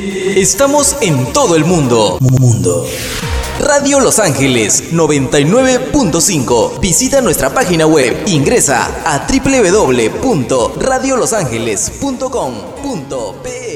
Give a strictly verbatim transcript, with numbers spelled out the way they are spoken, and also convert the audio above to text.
Estamos en todo el mundo. Mundo. Radio Los Ángeles noventa y nueve punto cinco. Visita nuestra página web. Ingresa a doble u doble u doble u punto radio los ángeles punto com punto pe.